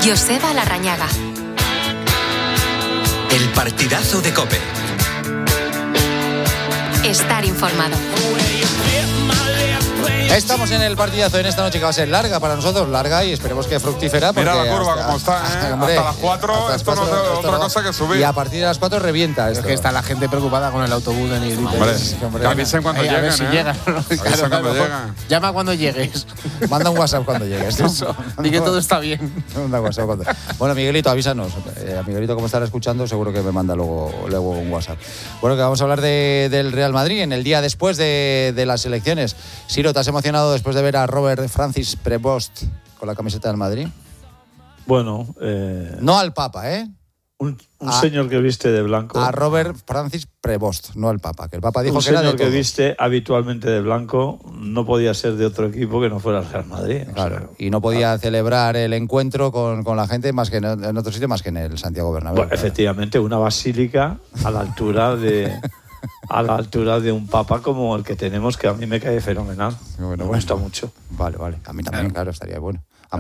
Joseba Larrañaga. El partidazo de COPE. Estar informado. Estamos en el partidazo en esta noche que va a ser larga para nosotros, larga y esperemos que fructífera. Mira la curva como está, hombre, hasta las 4 esto no es otra cosa que subir. Y a partir de las 4 revienta esto. Es que está la gente preocupada con el autobús de Negrita. Que avisen cuando lleguen, a ver si llegan. Avisen cuando llegan. Llama cuando llegues. Manda un WhatsApp cuando llegues, ¿no? Eso, di que todo está bien. Manda un WhatsApp cuando... Bueno, Miguelito, avísanos. Miguelito, como estará escuchando, seguro que me manda luego un WhatsApp. Bueno, que vamos a hablar del Real Madrid en el día después de las elecciones. Siro, ¿te has emocionado después de ver a Robert Francis Prevost con la camiseta del Madrid? Bueno, no al Papa, ¿eh? Un señor que viste de blanco. A Robert Francis Prevost, no al Papa, que el Papa dijo un que era de señor que todo. Viste habitualmente de blanco no podía ser de otro equipo que no fuera el Real Madrid. Claro, o sea, y no podía celebrar el encuentro con la gente más que en otro sitio más que en el Santiago Bernabéu. Bueno, efectivamente, una basílica a la altura de un Papa como el que tenemos, que a mí me cae fenomenal. Me gusta mucho. Vale. A mí también, claro, estaría bueno. A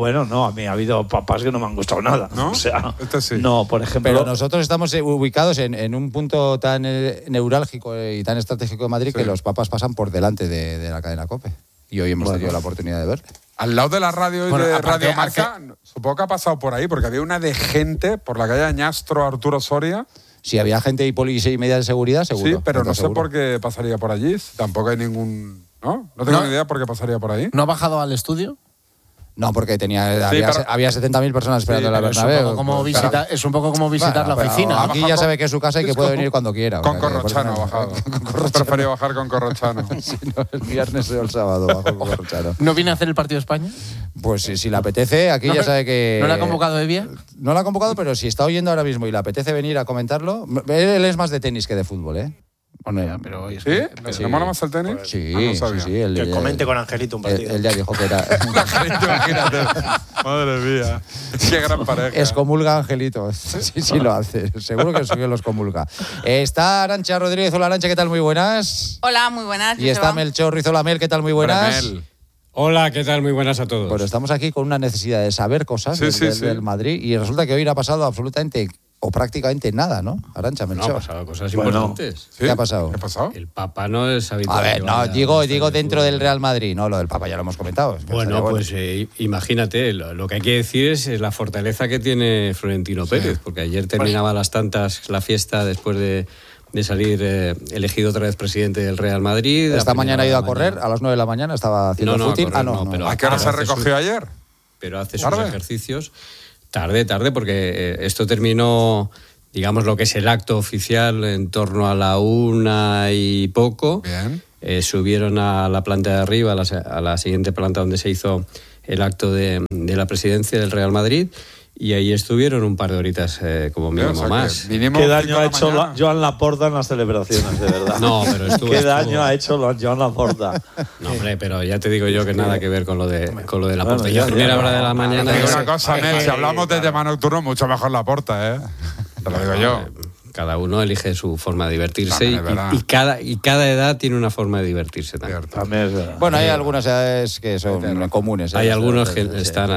mí ha habido papas que no me han gustado nada. ¿No? O sea, sí. No, por ejemplo... Pero nosotros estamos ubicados en un punto tan neurálgico y tan estratégico de Madrid que los papas pasan por delante de la cadena COPE. Y hoy hemos tenido la oportunidad de verle. Al lado de la radio y de Radio Marca, supongo que ha pasado por ahí, porque había una de gente por la calle Añastro, Arturo Soria. Si había gente y policía y medidas de seguridad, seguro. Sí, pero no sé seguro. por qué pasaría por allí. Tampoco hay ningún... ¿No? No tengo ni idea por qué pasaría por ahí. ¿No ha bajado al estudio? No, porque había 70.000 personas esperando en la Bernabéu. Es un poco como visitar la oficina. Aquí ya sabe que es su casa y que puede venir cuando quiera. Con Corrochano ha bajado. Prefería bajar con Corrochano. Sí, no, el viernes o el sábado bajo con Corrochano. ¿No viene a hacer el partido de España? Pues si le apetece, aquí ya sabe que... ¿No le ha convocado Evia? No la ha convocado, pero si está oyendo ahora mismo y le apetece venir a comentarlo... Él es más de tenis que de fútbol, ¿eh? Bueno, ¿Sí? ¿Le mola más el tenis? Sí, no sí. Que comente con Angelito un partido. Él ya dijo que era... Angelito, imagínate. Madre mía. Qué gran pareja. Excomulga a Angelito. Sí lo hace. Seguro que los comulga. Está Arantxa Rodríguez. Hola, Arantxa, ¿qué tal? Muy buenas. Hola, muy buenas. Y está Melchor Rizola Mel, ¿qué tal? Muy buenas. Hola, ¿qué tal? Muy buenas a todos. Bueno, estamos aquí con una necesidad de saber cosas del Madrid y resulta que hoy no ha pasado absolutamente o prácticamente nada, ¿no? Arantxa, Melchor. No, ha pasado cosas importantes. ¿Sí? ¿Qué ha pasado? ¿Qué ha pasado? El Papa no es habitual. A ver, no, digo dentro del Real Madrid, no, lo del Papa ya lo hemos comentado. Bueno, pues imagínate, lo que hay que decir es la fortaleza que tiene Florentino Pérez, porque ayer terminaba a las tantas la fiesta después de salir elegido otra vez presidente del Real Madrid. Esta mañana ha ido a correr, a las 9 de la mañana estaba haciendo footing. Pero ¿a qué hora se recogió ayer? Pero hace sus ejercicios tarde, porque esto terminó, digamos, lo que es el acto oficial en torno a la 1 y poco. Bien. Subieron a la planta de arriba, a la siguiente planta donde se hizo el acto de la presidencia del Real Madrid. Y ahí estuvieron un par de horitas como mínimo más. ¿Qué daño ha hecho Joan Laporta en las celebraciones, de verdad? No, pero ¿Qué daño ha hecho Joan Laporta? No, hombre, pero ya te digo yo que nada que ver con lo de Laporta. Ya a primera hora de la mañana... Te digo una cosa, Nel, si hablamos de tema nocturno, mucho mejor Laporta, ¿eh? Te lo digo yo. Cada uno elige su forma de divertirse y cada edad tiene una forma de divertirse también. Bueno, hay algunas edades que son comunes. Hay algunos que están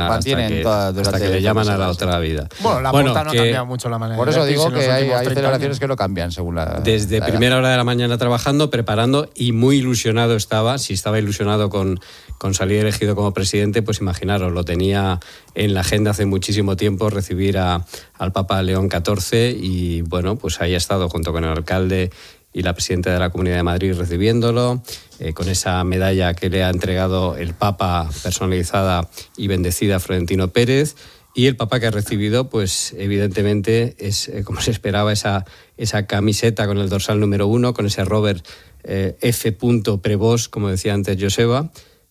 hasta que le llaman a la otra vida. Bueno, la Porta no ha cambiado mucho la manera. Por eso digo que hay celebraciones que no cambian según la... Desde primera hora de la mañana trabajando, preparando y muy ilusionado estaba. Si estaba ilusionado con salir elegido como presidente, pues imaginaros, lo tenía en la agenda hace muchísimo tiempo recibir al Papa León XIV y bueno, pues ahí ha estado junto con el alcalde y la presidenta de la Comunidad de Madrid recibiéndolo, con esa medalla que le ha entregado el Papa personalizada y bendecida a Florentino Pérez. Y el Papa que ha recibido, pues evidentemente es, como se esperaba, esa camiseta con el dorsal número 1, con ese Robert F. Prevost, como decía antes Joseba,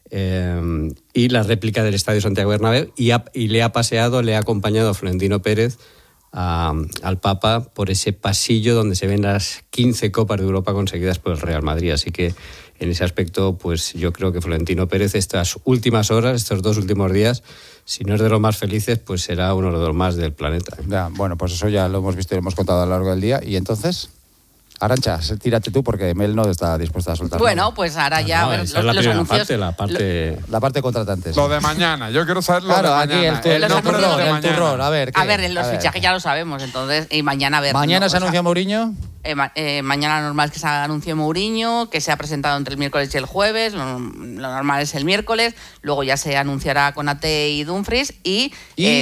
y la réplica del Estadio Santiago Bernabéu, y le ha acompañado a Florentino Pérez al Papa por ese pasillo donde se ven las 15 Copas de Europa conseguidas por el Real Madrid. Así que en ese aspecto, pues yo creo que Florentino Pérez estas últimas horas, estos 2 últimos días, si no es de los más felices, pues será uno de los más del planeta. Ya, bueno, pues eso ya lo hemos visto y lo hemos contado a lo largo del día. ¿Y entonces? Arantxa, tírate tú porque Mel no está dispuesta a soltar. Bueno, pues ahora ya los anuncios. La parte de contratantes. Lo de mañana, yo quiero saber lo de mañana. El turrón, a ver. A ver, los fichajes ya lo sabemos, entonces, y mañana a ver. ¿Mañana se anuncia Mourinho? Mañana lo normal es que se anuncie Mourinho, que se ha presentado entre el miércoles y el jueves, lo normal es el miércoles, luego ya se anunciará Konate y Dumfries y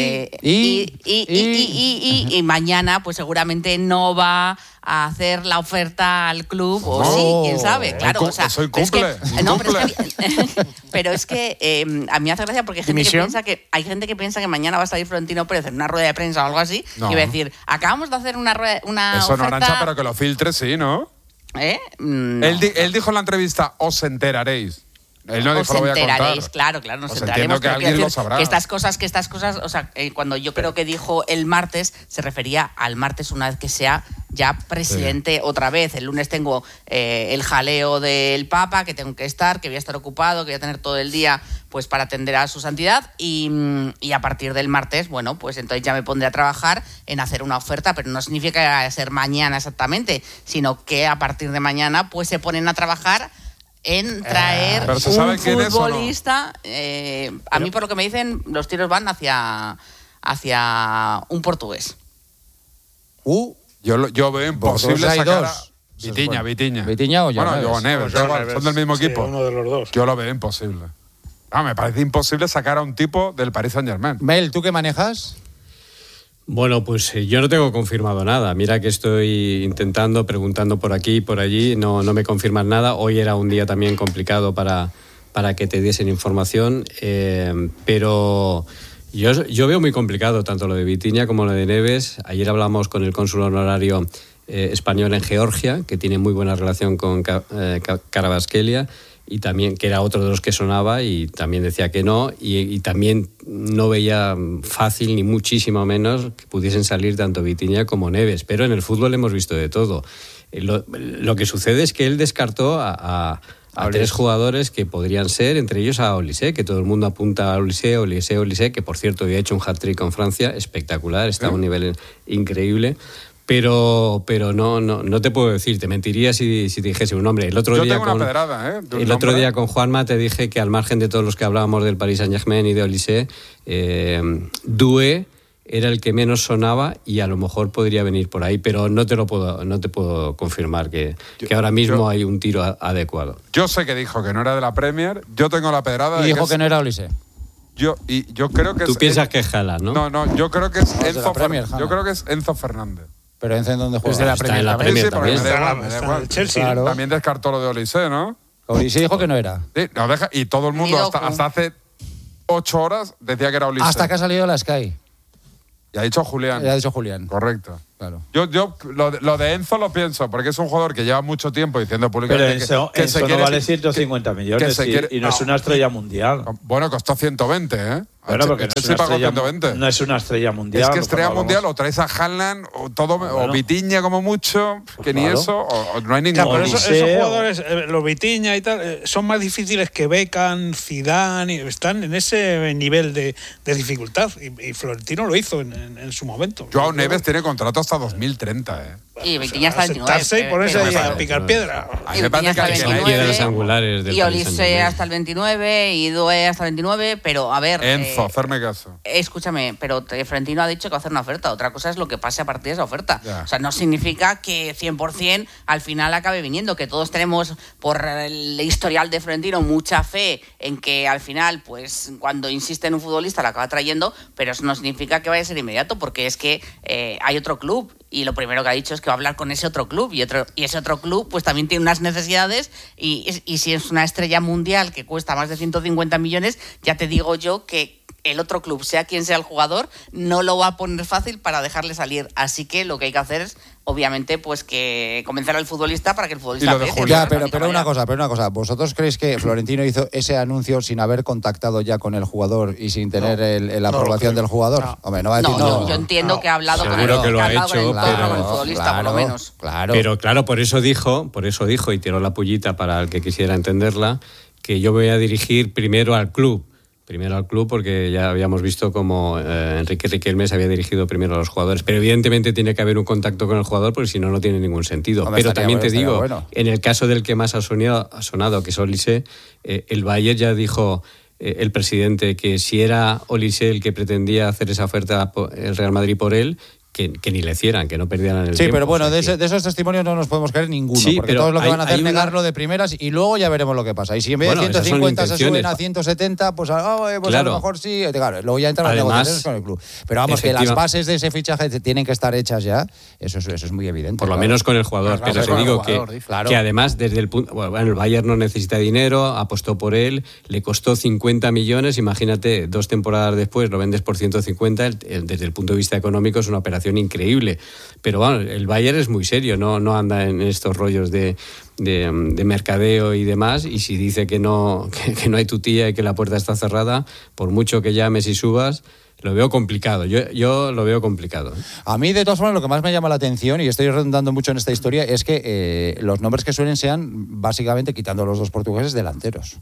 mañana pues seguramente no va a hacer la oferta al club, o sí, quién sabe, claro. O sea, pero es que a mí me hace gracia porque hay gente que piensa que mañana va a salir Florentino Pérez en una rueda de prensa o algo así y va a decir, acabamos de hacer una Eso oferta... no, Arantxa, pero que lo filtre, sí, ¿no? No. Él dijo en la entrevista, os enteraréis. Él no dijo, lo voy a contar. Claro, nos enteraremos. Que alguien lo sabrá. Que estas cosas, o sea, cuando yo creo que dijo el martes, se refería al martes una vez que sea ya presidente otra vez. El lunes tengo el jaleo del Papa, que tengo que estar, que voy a estar ocupado, que voy a tener todo el día pues para atender a su santidad y a partir del martes, bueno, pues entonces ya me pondré a trabajar en hacer una oferta, pero no significa que vaya a ser mañana exactamente, sino que a partir de mañana pues se ponen a trabajar en traer un futbolista. A mí, por lo que me dicen, los tiros van hacia un portugués. Yo veo imposible sacar a Vitinha. ¿Vitinha o Joao Neves? Bueno, Neves, son del mismo equipo. Uno de los dos. Yo lo veo imposible. Me parece imposible sacar a un tipo del Paris Saint-Germain. Mel, ¿tú qué manejas? Bueno, pues yo no tengo confirmado nada. Mira que estoy intentando, preguntando por aquí y por allí, no me confirman nada. Hoy era un día también complicado para que te diesen información, pero yo veo muy complicado tanto lo de Vitinha como lo de Neves. Ayer hablamos con el cónsul honorario español en Georgia, que tiene muy buena relación con Kvaratskhelia, y también que era otro de los que sonaba y también decía que no, y también no veía fácil ni muchísimo menos que pudiesen salir tanto Vitinha como Neves, pero en el fútbol hemos visto de todo. Lo que sucede es que él descartó a 3 jugadores que podrían ser, entre ellos a Olise, que todo el mundo apunta a Olise, que por cierto había hecho un hat-trick con Francia, espectacular, está a un nivel increíble. Pero no te puedo decir, te mentiría si te dijese un nombre. El otro día con Juanma te dije que al margen de todos los que hablábamos del Paris Saint-Germain y de Olise, Doué era el que menos sonaba y a lo mejor podría venir por ahí, pero no te puedo confirmar que ahora mismo hay un tiro adecuado. Yo sé que dijo que no era de la Premier, yo tengo la pedrada. Y dijo que no era Olise. Yo creo que tú piensas que es Haaland, ¿no? No, yo creo que es Enzo Fernández. Yo creo que es Enzo Fernández. ¿Pero Enzo en dónde juega? Desde la Premier, la Premier también. Me da igual. Chelsea. Claro. También descartó lo de Olise, ¿no? Olise dijo que no era. Sí, y todo el mundo hasta hace 8 horas decía que era Olise. Hasta que ha salido la Sky. Y ha dicho Julián. Correcto. Claro. Yo lo de Enzo lo pienso, porque es un jugador que lleva mucho tiempo diciendo públicamente que Enzo no vale 150 millones y no es una estrella mundial. Bueno, costó 120, ¿eh? Bueno, porque no es una estrella mundial. Es que estrella mundial o traes a Haaland o Vitinha como mucho, que ni eso, o no hay ningún. Claro, pero esos jugadores, los Vitinha y tal, son más difíciles que Beckham, Zidane, están en ese nivel de dificultad. Y Florentino lo hizo en su momento. Joao Neves tiene contrato hasta 2030, ¿eh? Y Vitinha hasta el 29. Y ponerse ahí a picar piedra. Me parece que son piedras angulares del y Olise hasta el 29 y Doué hasta el 29, pero a ver... Enzo, hacerme caso. Escúchame, pero Florentino ha dicho que va a hacer una oferta. Otra cosa es lo que pase a partir de esa oferta. Ya. O sea, no significa que 100% al final acabe viniendo, que todos tenemos por el historial de Florentino mucha fe en que al final, pues cuando insiste en un futbolista lo acaba trayendo, pero eso no significa que vaya a ser inmediato, porque es que hay otro club. Y lo primero que ha dicho es que va a hablar con ese otro club y ese otro club pues también tiene unas necesidades y si es una estrella mundial que cuesta más de 150 millones, ya te digo yo que el otro club, sea quien sea el jugador, no lo va a poner fácil para dejarle salir. Así que lo que hay que hacer es, obviamente, pues que convencer al futbolista para que el futbolista... Pero una cosa. ¿Vosotros creéis que Florentino hizo ese anuncio sin haber contactado ya con el jugador y sin tener la aprobación del jugador? No. Hombre, no va a decir no. Yo entiendo que ha hablado con el futbolista, por lo menos. Claro. Pero claro, por eso dijo, y tiró la pullita para el que quisiera entenderla, que yo voy a dirigir primero al club. Primero al club, porque ya habíamos visto como Enrique Riquelme se había dirigido primero a los jugadores. Pero evidentemente tiene que haber un contacto con el jugador, porque si no, no tiene ningún sentido. Pero también te digo, en el caso del que más ha sonado, que es Olise, el Bayern ya dijo, el presidente, que si era Olise el que pretendía hacer esa oferta el Real Madrid por él, que ni le hicieran, que no perdieran el tiempo. Sí, pero bueno, de esos testimonios no nos podemos creer ninguno, porque todos lo que van a hacer es negarlo de primeras y luego ya veremos lo que pasa. Y si en vez de 150 se suben a 170, pues claro. A lo mejor sí. Claro, luego ya entran las negociaciones con el club. Pero vamos, que las bases de ese fichaje tienen que estar hechas ya, eso es muy evidente. Por lo menos con el jugador. Pero te digo que además, desde el punto... Bueno, el Bayern no necesita dinero, apostó por él, le costó 50 millones, imagínate, 2 temporadas después lo vendes por 150, desde el punto de vista económico es una operación increíble, pero bueno, el Bayern es muy serio, no anda en estos rollos de mercadeo y demás, y si dice que no hay tutía y que la puerta está cerrada, por mucho que llames y subas, lo veo complicado. Yo lo veo complicado. A mí, de todas formas, lo que más me llama la atención, y estoy redundando mucho en esta historia, es que los nombres que suelen sean, básicamente, quitando los 2 portugueses, delanteros.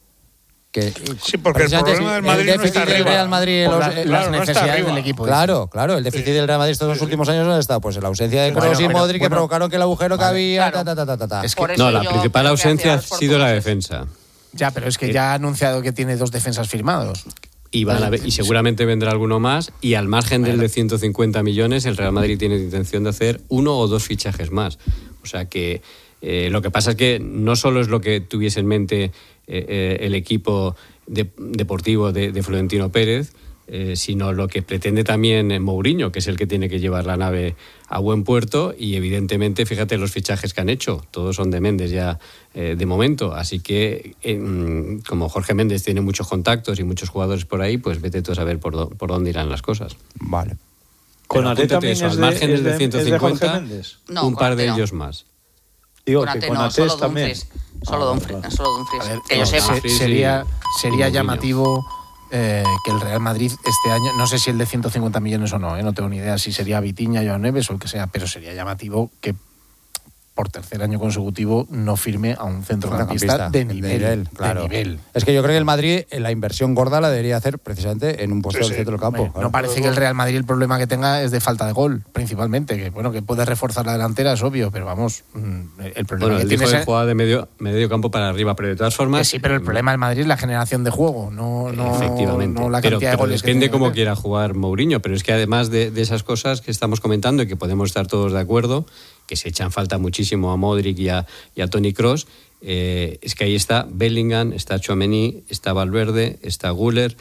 Sí, porque el problema del Madrid no está arriba. El Real Madrid, las necesidades del equipo. Claro, el déficit del Real Madrid estos 2 últimos años no está, pues la ausencia de Kroos y Modric, que provocaron que el agujero que había... Es que, la principal ausencia ha sido la defensa. Ya, pero es que ya ha anunciado que tiene 2 defensas firmados. Y seguramente vendrá alguno más, y al margen del de 150 millones, el Real Madrid tiene intención de hacer 1 o 2 fichajes más. O sea que lo que pasa es que no solo es lo que tuviese en mente el equipo deportivo de Florentino Pérez, sino lo que pretende también Mourinho, que es el que tiene que llevar la nave a buen puerto, y evidentemente, fíjate los fichajes que han hecho, todos son de Méndez ya de momento, así que como Jorge Méndez tiene muchos contactos y muchos jugadores por ahí, pues vete tú a saber por dónde irán las cosas. Vale. Con Ate también al margen del de 150, un par de ellos más. Digo que con Ate también. Solo Dumfries. Que yo sepa. Sería llamativo que el Real Madrid este año, no sé si el de 150 millones o no, no tengo ni idea si sería Vitinha, Joao Neves o el que sea, pero sería llamativo que por 3er año consecutivo no firme a un centrocampista de nivel. Claro. Es que yo creo que el Madrid la inversión gorda la debería hacer precisamente en un puesto del centro del campo. No parece que el Real Madrid el problema que tenga es de falta de gol, principalmente, que bueno, que puede reforzar la delantera, es obvio, pero vamos, el problema que tiene es jugada de medio campo para arriba, pero de todas formas... Sí, pero el problema del Madrid es la generación de juego, no efectivamente, no la cantidad de goles. Depende cómo quiera jugar Mourinho, pero es que además de esas cosas que estamos comentando y que podemos estar todos de acuerdo, que se echan falta muchísimo a Modric y a Toni Kroos, es que ahí está Bellingham, está Tchouaméni, está Valverde, está Güler,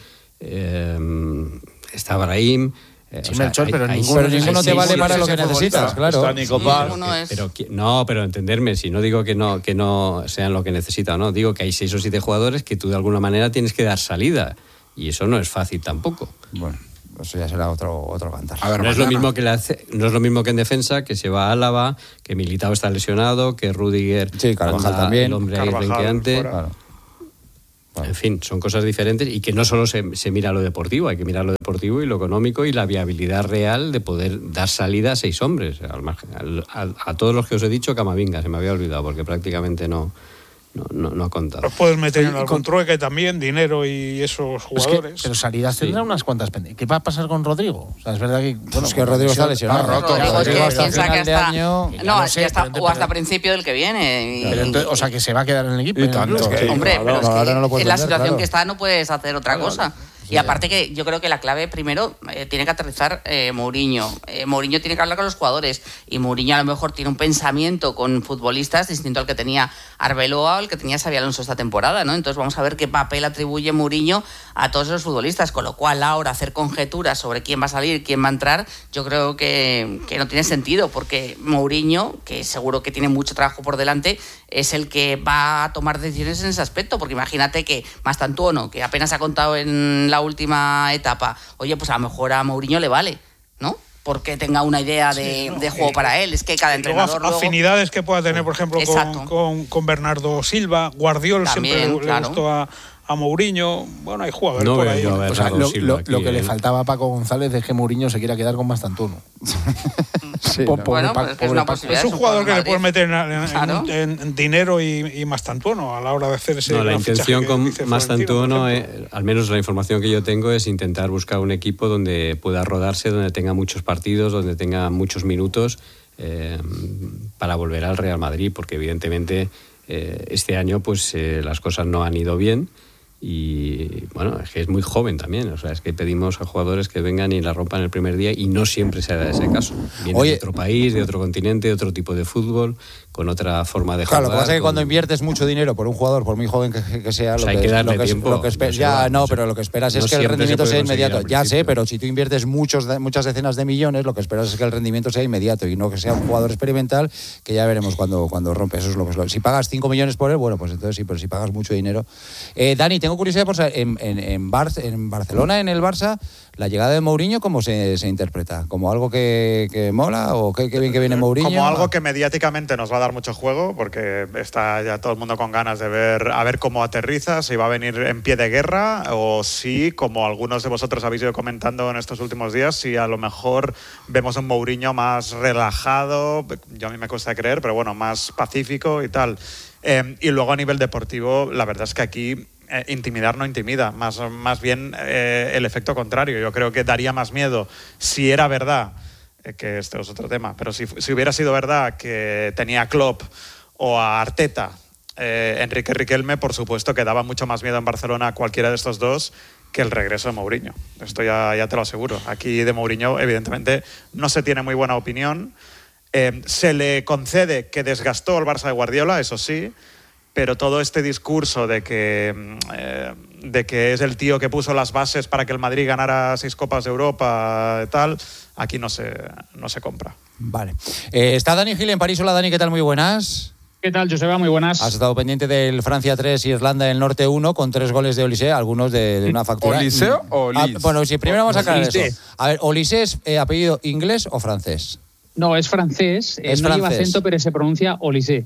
está Brahim. Pero ninguno te vale para lo que necesitas, claro. Está Nico Paz. Pero entenderme, si no digo que no sean lo que necesita, no, digo que hay 6 o 7 jugadores que tú de alguna manera tienes que dar salida, y eso no es fácil tampoco. Bueno, eso ya será otro cantar. No es lo mismo que en defensa, que se va a Álava, que Militao está lesionado, que Rudiger, Carvajal también, el hombre ahí renqueante. Claro. En fin, son cosas diferentes, y que no solo se mira lo deportivo, hay que mirar lo deportivo y lo económico y la viabilidad real de poder dar salida a 6 hombres. A todos los que os he dicho, Camavinga, se me había olvidado, porque prácticamente no ha contado. Los puedes meter en algún trueque también, dinero y esos jugadores. Pero salidas tendrá unas cuantas pendientes. ¿Qué va a pasar con Rodrigo? O sea, es verdad que... Bueno, es que Rodrigo está lesionado. Rodrigo hasta final de año... No, o hasta principio del que viene. Pero entonces, o sea, que se va a quedar en el equipo. Hombre, pero es que ahora no lo puedes en la vender, situación que está no puedes hacer otra cosa. Y aparte que yo creo que la clave primero tiene que aterrizar Mourinho. Mourinho tiene que hablar con los jugadores, y Mourinho a lo mejor tiene un pensamiento con futbolistas distinto al que tenía Arbeloa o el que tenía Xabi Alonso esta temporada, ¿no? Entonces vamos a ver qué papel atribuye Mourinho a todos esos futbolistas, con lo cual ahora hacer conjeturas sobre quién va a salir, quién va a entrar, yo creo que no tiene sentido, porque Mourinho, que seguro que tiene mucho trabajo por delante, es el que va a tomar decisiones en ese aspecto, porque imagínate que Mastantuono, que apenas ha contado en la última etapa, oye, pues a lo mejor a Mourinho le vale, ¿no? Porque tenga una idea de juego para él. Es que cada entrenador luego... afinidades que pueda tener, por ejemplo, con Bernardo Silva. Guardiola también, siempre le gustó a a Mourinho. Bueno, hay jugadores No por veo ahí. yo a O sea, Bernardo Silva aquí, lo que le faltaba a Paco González es que Mourinho se quiera quedar con Mastantuono. Sí, Po- ¿no? pobre Bueno, Paco, pues es que es pobre una Paco. posibilidad. Es un jugador que le Madrid. puedes meter Claro. en dinero y Mastantuono a la hora de hacer ese No, la gran intención fichaje que con dice Mastantuono, Florentino, por ejemplo. al menos la información que yo tengo, es intentar buscar un equipo donde pueda rodarse, donde tenga muchos partidos, donde tenga muchos minutos para volver al Real Madrid, porque evidentemente este año pues las cosas no han ido bien. Y bueno, es que es muy joven también, o sea, es que pedimos a jugadores que vengan y la rompan el primer día y no siempre se da ese caso. Viene de otro país, de otro continente, de otro tipo de fútbol, con otra forma de jugar. Claro, lo que pasa es que cuando inviertes mucho dinero por un jugador, por muy joven que sea, hay que darle tiempo. Pero lo que esperas es que el rendimiento sea inmediato. Ya sé, pero si tú inviertes muchas decenas de millones, lo que esperas es que el rendimiento sea inmediato y no que sea un jugador experimental, que ya veremos cuando rompe. Eso es lo que es. Si pagas 5 millones por él, bueno, pues entonces sí, pero si pagas mucho dinero. Dani, tengo curiosidad por saber, en Barcelona, en el Barça, la llegada de Mourinho, ¿cómo se interpreta? ¿Como algo que mola o qué bien que viene Mourinho? Como algo que mediáticamente nos va a dar mucho juego, porque está ya todo el mundo con ganas de ver cómo aterriza, si va a venir en pie de guerra o si, como algunos de vosotros habéis ido comentando en estos últimos días, si a lo mejor vemos un Mourinho más relajado, yo a mí me cuesta creer, pero bueno, más pacífico y tal. Y luego a nivel deportivo, la verdad es que aquí intimidar no intimida, más bien el efecto contrario. Yo creo que daría más miedo si era verdad, que este es otro tema, pero si hubiera sido verdad que tenía a Klopp o a Arteta, Enrique Riquelme, por supuesto que daba mucho más miedo en Barcelona a cualquiera de estos dos que el regreso de Mourinho. Esto ya te lo aseguro. Aquí de Mourinho, evidentemente, no se tiene muy buena opinión. Se le concede que desgastó al Barça de Guardiola, eso sí, pero todo este discurso de que es el tío que puso las bases para que el Madrid ganara 6 Copas de Europa y tal, aquí no se compra. Vale. Está Dani Gil en París. Hola, Dani, ¿qué tal? Muy buenas. ¿Qué tal, Joseba? Muy buenas. Has estado pendiente del Francia 3 y Irlanda del Norte 1 con 3 goles de Olise, algunos de una factura. ¿Olise o Olis? Bueno, sí, primero vamos a aclarar Olise. eso. A ver, ¿Olise es apellido inglés o francés? No, es francés. Es no lleva francés. acento, pero se pronuncia Olise.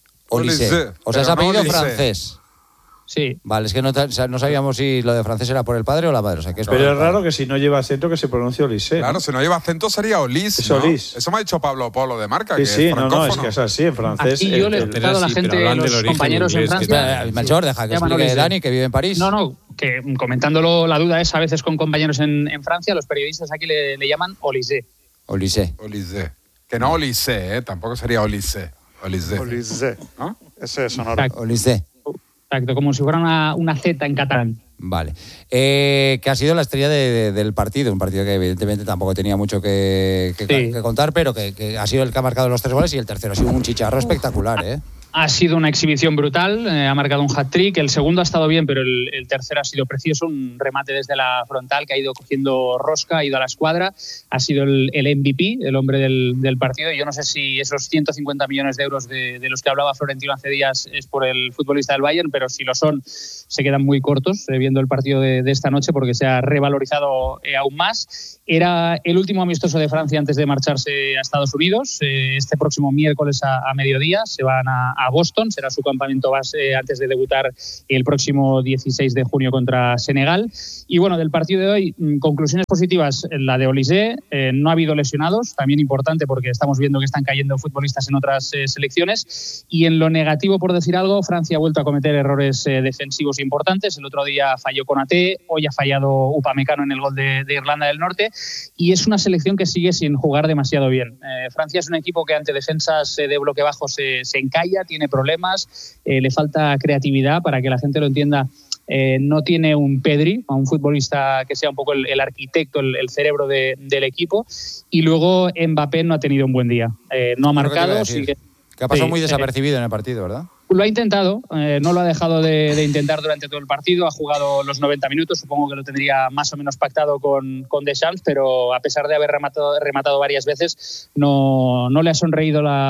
Olise. O sea, es pero no apellido Olise. francés. Sí. Vale, es que no sabíamos si lo de francés era por el padre o la madre. O sea, que es Pero es raro que si no lleva acento que se pronuncie Olise. Claro, si no lleva acento sería Olis, Es ¿no? Olis. Eso me ha dicho Pablo Polo de Marca, que Sí, es no, es francófono. que es así, en francés. Aquí yo le he explicado a la gente, los compañeros en Francia. Melchor, deja que llaman explique Olise. Dani, que vive en París. No, que comentándolo, la duda es a veces con compañeros en Francia, los periodistas aquí le llaman Olise. Olise. Olise. Que no Olise, tampoco sería Olise. Olise. Olise, ¿no? Ese es sonoro. Olise. Exacto, como si fuera una Z en catalán. Vale. Que ha sido la estrella del partido, un partido que evidentemente tampoco tenía mucho que contar, pero que ha sido el que ha marcado los 3 goles y el tercero ha sido un chicharro espectacular, ¿eh? Ha sido una exhibición brutal, ha marcado un hat-trick, el segundo ha estado bien, pero el tercero ha sido precioso, un remate desde la frontal que ha ido cogiendo rosca, ha ido a la escuadra, ha sido el MVP, el hombre del partido, y yo no sé si esos 150 millones de euros de los que hablaba Florentino hace días es por el futbolista del Bayern, pero si lo son, se quedan muy cortos viendo el partido de esta noche porque se ha revalorizado aún más. Era el último amistoso de Francia antes de marcharse a Estados Unidos, este próximo miércoles a mediodía se van a Boston, será su campamento base antes de debutar el próximo 16 de junio contra Senegal. Y bueno, del partido de hoy, conclusiones positivas, la de Olise, no ha habido lesionados, también importante porque estamos viendo que están cayendo futbolistas en otras selecciones. Y en lo negativo, por decir algo, Francia ha vuelto a cometer errores defensivos importantes. El otro día falló Konaté, hoy ha fallado Upamecano en el gol de Irlanda del Norte, y es una selección que sigue sin jugar demasiado bien. Francia es un equipo que ante defensas de bloque bajo se encalla, tiene problemas, le falta creatividad, para que la gente lo entienda. No tiene un Pedri, un futbolista que sea un poco el arquitecto, el cerebro del equipo, y luego Mbappé no ha tenido un buen día, no ha marcado. Que ha pasado muy desapercibido en el partido, ¿verdad? Lo ha intentado, no lo ha dejado de intentar durante todo el partido, ha jugado los 90 minutos, supongo que lo tendría más o menos pactado con Deschamps, pero a pesar de haber rematado varias veces, no le ha sonreído la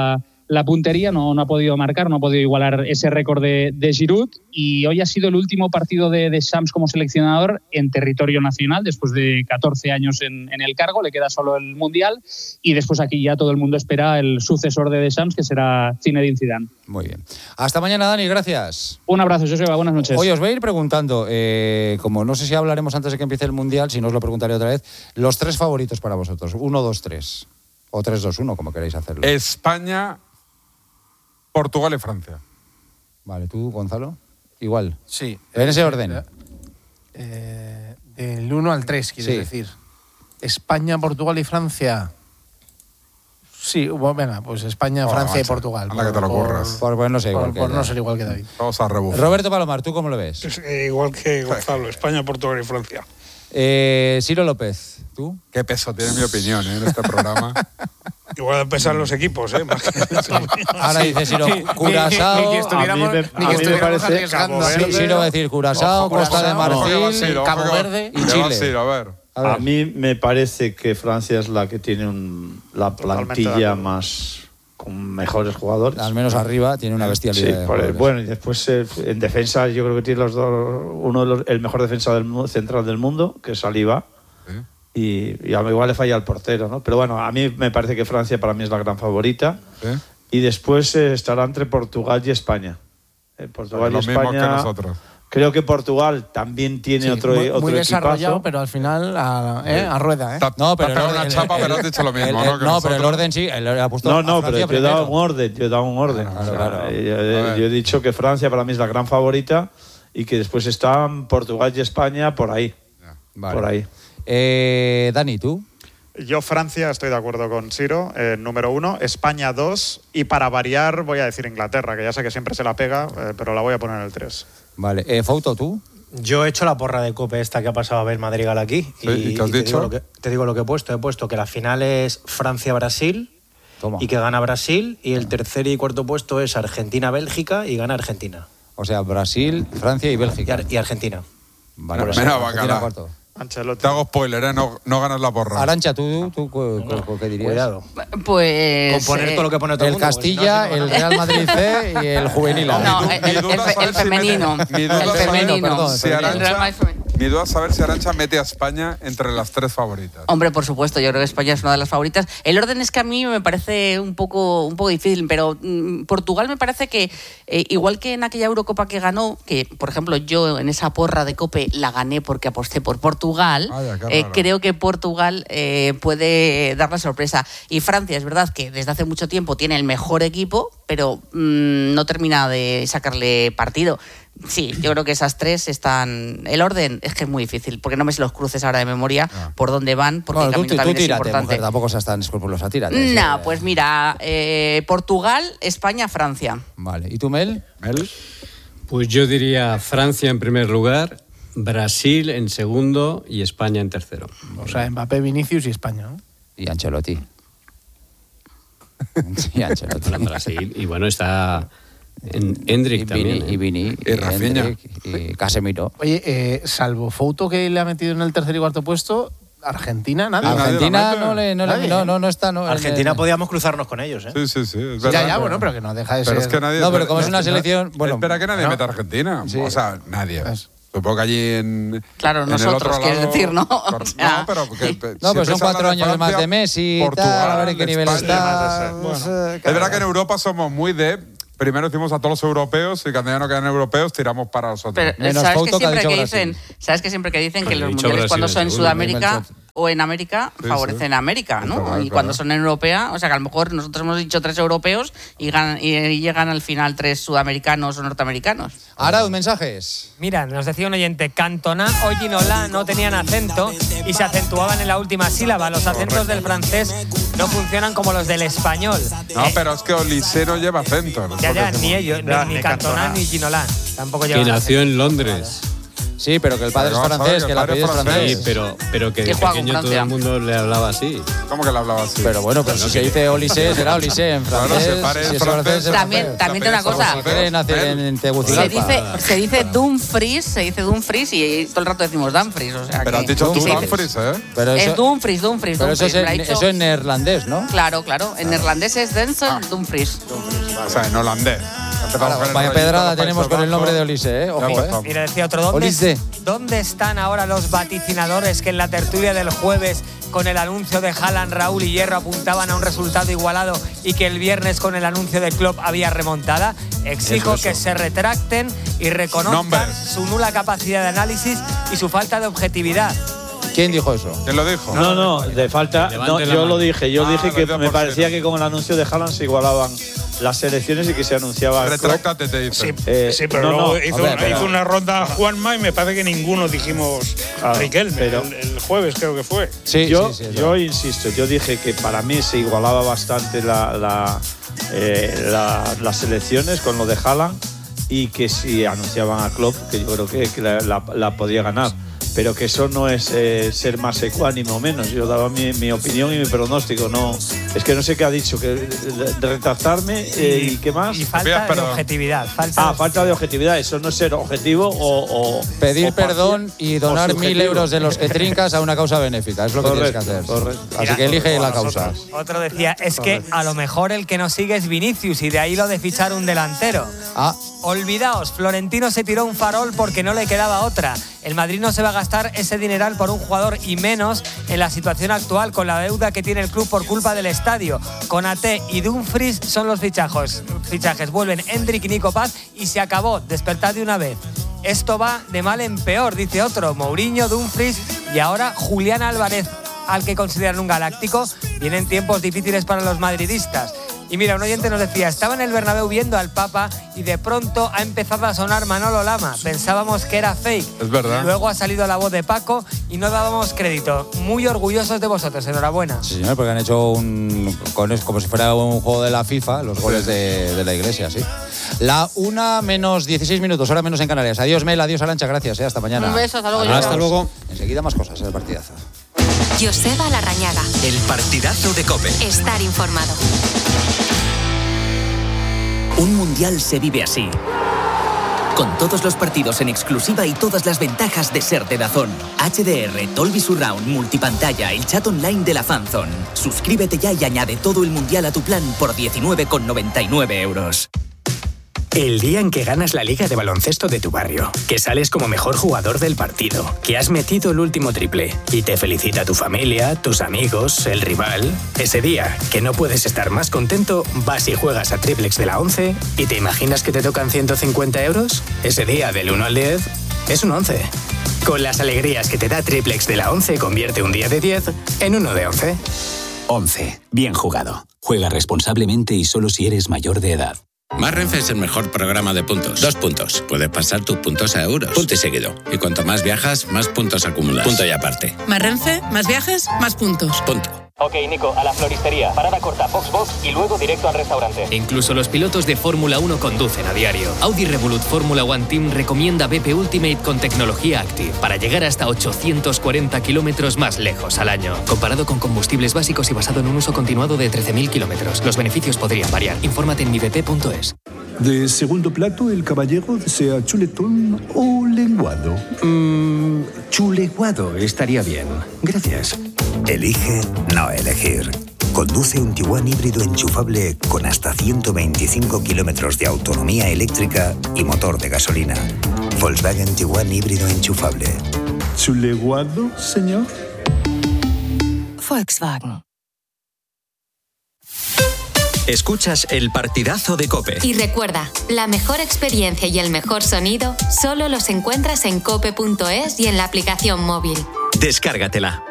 la puntería, no ha podido marcar, no ha podido igualar ese récord de Giroud, y hoy ha sido el último partido de Deschamps como seleccionador en territorio nacional, después de 14 años en el cargo, le queda solo el Mundial, y después aquí ya todo el mundo espera el sucesor de Deschamps, que será Zinedine Zidane. Muy bien. Hasta mañana, Dani, gracias. Un abrazo, Joseba, buenas noches. Hoy os voy a ir preguntando, como no sé si hablaremos antes de que empiece el Mundial, si no os lo preguntaré otra vez, los 3 favoritos para vosotros, 1, 2, 3, o 3, 2, 1, como queréis hacerlo. España, Portugal y Francia. Vale, ¿tú, Gonzalo? Igual. Sí. ¿En ese orden? Del 1 al 3, quieres decir. España, Portugal y Francia. Sí, bueno, venga, pues España, Francia y Portugal. A la que te lo curras. Por no ser igual que no ser igual que David. Vamos a rebufar. Roberto Palomar, ¿tú cómo lo ves? Igual que Gonzalo, España, Portugal y Francia. Ciro López, ¿tú? Qué peso tiene mi opinión en este programa. Igual de pesar los equipos, ¿eh? Ahora dice Ciro, Curazao. Ni que estuviéramos arriesgando. Ciro va a decir Curazao, Costa de Marfil, Cabo Verde y Chile. A mí me parece que Francia es la que tiene la plantilla más con mejores jugadores. Al menos arriba tiene una bestialidad. Sí, bueno, y después en defensa yo creo que tiene los dos, el mejor defensa central del mundo, que es Saliba. Y a mí igual le falla el portero, ¿no? Pero bueno, a mí me parece que Francia para mí es la gran favorita. Y después estará entre Portugal y España. Portugal y España. Que nosotros. Creo que Portugal también tiene otro muy desarrollado, equipazo. Pero al final a rueda, ¿eh? No, pero una chapa, pero has dicho lo mismo, ¿no? No, pero el orden sí. Ha puesto pero yo he dado un orden. Claro. Yo he dicho que Francia para mí es la gran favorita y que después están Portugal y España por ahí. Vale. Por ahí. Dani, ¿tú? Yo Francia, estoy de acuerdo con Ciro, número 1, España 2 y para variar voy a decir Inglaterra, que ya sé que siempre se la pega, pero la voy a poner en el 3. Vale, Fouto, ¿tú? Yo he hecho la porra de Cope esta que ha pasado a ver Madrigal aquí. ¿Y qué has dicho? Te digo lo que he puesto. He puesto que la final es Francia-Brasil y que gana Brasil, y el tercer y cuarto puesto es Argentina-Bélgica y gana Argentina. O sea, Brasil, Francia y Bélgica. Y Argentina. Vale, Menos bacala. Cuarto. Te hago spoiler, no ganas la porra. Arancha, ¿tú qué dirías? Cuidado. Pues... Con poner todo lo que pone todo el mundo. El Castilla, el Real Madrid C y el Juvenil A. No, el femenino. El femenino. Mi duda es saber si Arancha mete a España entre las 3 favoritas. Hombre, por supuesto, yo creo que España es una de las favoritas. El orden es que a mí me parece un poco difícil, pero Portugal me parece que, igual que en aquella Eurocopa que ganó, que por ejemplo yo en esa porra de Cope la gané porque aposté por Portugal, creo que Portugal puede dar la sorpresa. Y Francia, es verdad que desde hace mucho tiempo tiene el mejor equipo, pero no termina de sacarle partido. Sí, yo creo que esas 3 están... El orden es que es muy difícil, porque no me sé los cruces ahora de memoria por dónde van, porque el camino también es importante. Mujer, tampoco seas tan escrupulosa, tírate. No, pues mira, Portugal, España, Francia. Vale, ¿y tú, Mel? Pues yo diría Francia en primer lugar, Brasil en segundo y España en tercero. O sea, Mbappé, Vinicius y España, ¿no? Y Ancelotti. Brasil. Y bueno, está... Endrick también. Y Vini. Y Rafinha. Y Casemiro. Oye, salvo Fouto que le ha metido en el tercer y cuarto puesto, Argentina, nada. Argentina no está. No, Argentina podíamos cruzarnos con ellos, ¿eh? Sí. Es verdad, ya, bueno, pero que no deja de ser. Pero es que nadie. No, pero como es una selección. Bueno, espera que nadie meta a Argentina. Sí. O sea, nadie. Supongo que allí en. Claro, nosotros, quieres decir, ¿no? O sea, pero son 4 años más de Messi. Portugal, a ver en qué nivel está. Es verdad que en Europa somos muy de. Primero decimos a todos los europeos y cuando ya no quedan europeos tiramos para nosotros. Pero, ¿sabes que siempre que dicen que los mundiales cuando son en Sudamérica o en América favorecen a América, ¿no? Claro. Cuando son en Europea, o sea que a lo mejor nosotros hemos dicho 3 europeos y llegan al final 3 sudamericanos o norteamericanos. Ahora, mensajes. Mira, nos decía un oyente, Cantona o Ginola no tenían acento y se acentuaban en la última sílaba. Los acentos del francés no funcionan como los del español. No, pero es que Olise no lleva acento. Ya, ni ellos, ni Cantona ni Ginola. Tampoco lleva. Que nació en Londres. Sí, pero que el padre es francés, que el apellido es francés. Sí, pero que de pequeño todo el mundo le hablaba así. ¿Cómo que le hablaba así? Pero bueno, pero si se dice Olysée, será Olysée en francés. Si es francés, También te una cosa. En Tegucigalpa. Se dice Dumfries y todo el rato decimos Dumfries. O sea pero has dicho tú Dumfries, ¿eh? Es Dumfries. Pero eso en neerlandés, ¿no? Claro. En neerlandés es Denzel Dumfries. O sea, en holandés. Vaya pedrada tenemos con el nombre de Olysée, ¿eh? Ojo, Mira, decía otro, ¿dónde están ahora los vaticinadores que en la tertulia del jueves con el anuncio de Haaland, Raúl y Hierro apuntaban a un resultado igualado y que el viernes con el anuncio de Klopp había remontada? Exijo que se retracten y reconozcan su nula capacidad de análisis y su falta de objetividad. ¿Quién dijo eso? ¿Quién lo dijo? No, de falta. No, yo lo dije. Yo dije que me parecía que con el anuncio de Haaland se igualaban las elecciones y que se anunciaba. Retráctate, te dice. Sí, pero luego hizo una ronda Juanma y me parece que ninguno dijimos Riquelme. Pero el jueves creo que fue. Sí, yo insisto, yo dije que para mí se igualaba bastante las elecciones con lo de Haaland y que si anunciaban a Klopp, que yo creo que la podía ganar. Pero que eso no es ser más ecuánime o menos. Yo daba mi opinión y mi pronóstico. No, es que no sé qué ha dicho, que de retractarme y qué más. Y falta de objetividad. Falta de objetividad. Eso no es ser objetivo o pedir perdón y donar 1.000 euros de los que trincas a una causa benéfica. Es lo que tienes que hacer. Así que elige la causa. Otro decía, es que a lo mejor el que nos sigue es Vinicius y de ahí lo de fichar un delantero. Olvidaos, Florentino se tiró un farol porque no le quedaba otra. El Madrid no se va a gastar ese dineral por un jugador y menos en la situación actual con la deuda que tiene el club por culpa del estadio. Konaté y Dumfries son los fichajes. Vuelven Endrick y Nico Paz y se acabó. Despertad de una vez. Esto va de mal en peor, dice otro. Mourinho, Dumfries y ahora Julián Álvarez, al que consideran un galáctico. Vienen tiempos difíciles para los madridistas. Y mira, un oyente nos decía, estaba en el Bernabéu viendo al Papa y de pronto ha empezado a sonar Manolo Lama. Pensábamos que era fake. Es verdad. Luego ha salido la voz de Paco y no dábamos crédito. Muy orgullosos de vosotros, enhorabuena. Sí, señor, porque han hecho como si fuera un juego de la FIFA, los goles de la Iglesia, sí. La 1:16, hora menos en Canarias. Adiós, Mel, adiós, Arantxa, gracias, hasta mañana. Un beso, hasta luego. Hasta luego. Enseguida más cosas en el partidazo. Joseba Larrañaga. El partidazo de COPE. Estar informado. Un mundial se vive así. Con todos los partidos en exclusiva y todas las ventajas de ser de DAZN. HDR, Dolby Surround, multipantalla, el chat online de la Fanzone. Suscríbete ya y añade todo el mundial a tu plan por 19,99 euros. El día en que ganas la liga de baloncesto de tu barrio, que sales como mejor jugador del partido, que has metido el último triple y te felicita tu familia, tus amigos, el rival. Ese día, que no puedes estar más contento, vas y juegas a Triplex de la 11 y te imaginas que te tocan 150 euros. Ese día, del 1 al 10, es un 11. Con las alegrías que te da Triplex de la 11, convierte un día de 10 en uno de 11. 11. Bien jugado. Juega responsablemente y solo si eres mayor de edad. Más Renfe es el mejor programa de puntos. 2 puntos. Puedes pasar tus puntos a euros. Punto y seguido. Y cuanto más viajas, más puntos acumulas. Punto y aparte. Más Renfe, más viajes, más puntos. Punto. Ok, Nico, a la floristería. Parada corta, box y luego directo al restaurante. Incluso los pilotos de Fórmula 1 conducen a diario. Audi Revolut Fórmula One Team recomienda BP Ultimate con tecnología Active para llegar hasta 840 kilómetros más lejos al año. Comparado con combustibles básicos y basado en un uso continuado de 13.000 kilómetros. Los beneficios podrían variar. Infórmate en mibp.es. De segundo plato, el caballero desea chuletón o lenguado. Chuleguado estaría bien. Gracias. Elige no elegir. Conduce un Tiguan híbrido enchufable con hasta 125 kilómetros de autonomía eléctrica y motor de gasolina. Volkswagen Tiguan híbrido enchufable. ¿Chuleguado, señor? Volkswagen. Escuchas el partidazo de COPE. Y recuerda, la mejor experiencia y el mejor sonido solo los encuentras en cope.es y en la aplicación móvil. Descárgatela.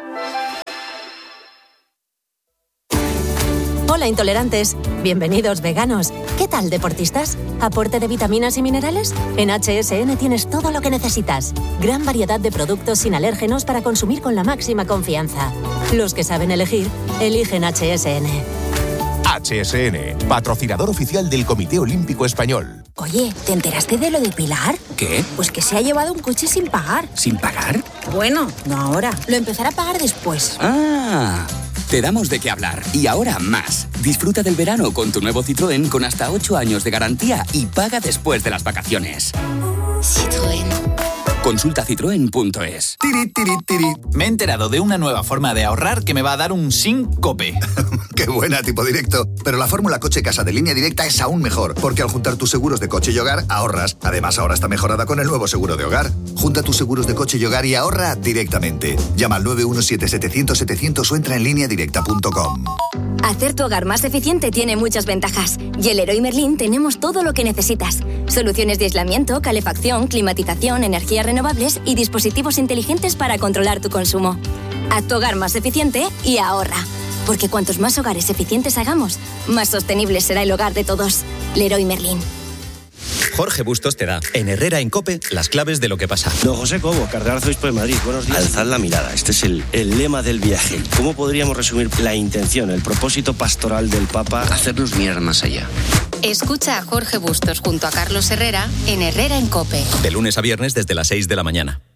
Hola intolerantes, bienvenidos veganos. ¿Qué tal deportistas? ¿Aporte de vitaminas y minerales? En HSN tienes todo lo que necesitas. Gran variedad de productos sin alérgenos para consumir con la máxima confianza. Los que saben elegir, eligen HSN. HSN, patrocinador oficial del Comité Olímpico Español. Oye, ¿te enteraste de lo de Pilar? ¿Qué? Pues que se ha llevado un coche sin pagar. ¿Sin pagar? Bueno, no ahora. Lo empezará a pagar después. ¡Ah! Te damos de qué hablar. Y ahora más. Disfruta del verano con tu nuevo Citroën con hasta 8 años de garantía y paga después de las vacaciones. Citroën. Consulta citroen.es. Tiri, tiri, tiri. Me he enterado de una nueva forma de ahorrar que me va a dar un síncope. Qué buena, tipo directo. Pero la fórmula coche casa de Línea Directa es aún mejor, porque al juntar tus seguros de coche y hogar, ahorras. Además, ahora está mejorada con el nuevo seguro de hogar. Junta tus seguros de coche y hogar y ahorra directamente. Llama al 917-700-700 o entra en lineadirecta.com. Hacer tu hogar más eficiente tiene muchas ventajas. Y en Leroy Merlin tenemos todo lo que necesitas. Soluciones de aislamiento, calefacción, climatización, energías renovables y dispositivos inteligentes para controlar tu consumo. Haz tu hogar más eficiente y ahorra. Porque cuantos más hogares eficientes hagamos, más sostenible será el hogar de todos. Leroy Merlin. Jorge Bustos te da, en Herrera en COPE, las claves de lo que pasa. Don José Cobo, Cardenal Arzobispo de Madrid. Buenos días. Alzad la mirada. Este es el lema del viaje. ¿Cómo podríamos resumir la intención, el propósito pastoral del Papa? Hacernos mirar más allá. Escucha a Jorge Bustos junto a Carlos Herrera en Herrera en COPE. De lunes a viernes desde las 6 de la mañana.